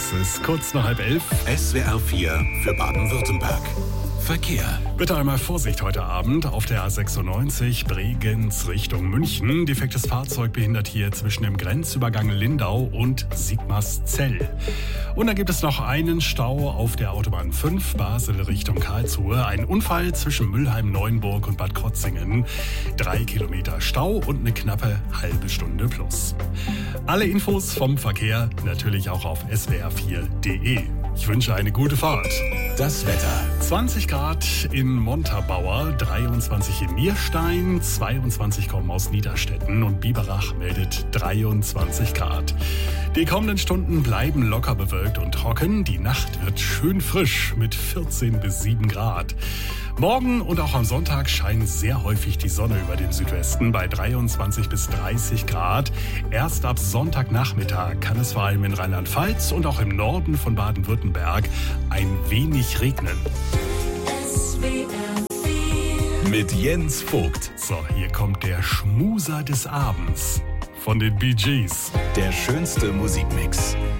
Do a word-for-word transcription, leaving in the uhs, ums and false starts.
Es ist kurz nach halb elf. S W R vier für Baden-Württemberg. Verkehr. Bitte einmal Vorsicht heute Abend auf der A sechsundneunzig Bregenz Richtung München. Defektes Fahrzeug behindert hier zwischen dem Grenzübergang Lindau und Sigmarszell. Und dann gibt es noch einen Stau auf der Autobahn fünf Basel Richtung Karlsruhe. Ein Unfall zwischen Mülheim-Neuenburg und Bad Krotzingen. Drei Kilometer Stau und eine knappe halbe Stunde plus. Alle Infos vom Verkehr natürlich auch auf s w r vier punkt d e. Ich wünsche eine gute Fahrt. Das Wetter. zwanzig Grad in Montabaur, dreiundzwanzig in Nierstein, zweiundzwanzig kommen aus Niederstetten und Biberach meldet dreiundzwanzig Grad. Die kommenden Stunden bleiben locker bewölkt und trocken. Die Nacht wird schön frisch mit vierzehn bis sieben Grad. Morgen und auch am Sonntag scheint sehr häufig die Sonne über dem Südwesten bei dreiundzwanzig bis dreißig Grad. Erst ab Sonntagnachmittag kann es vor allem in Rheinland-Pfalz und auch im Norden von Baden-Württemberg ein wenig regnen. Mit Jens Vogt. So, hier kommt der Schmuser des Abends von den Bee Gees. Der schönste Musikmix.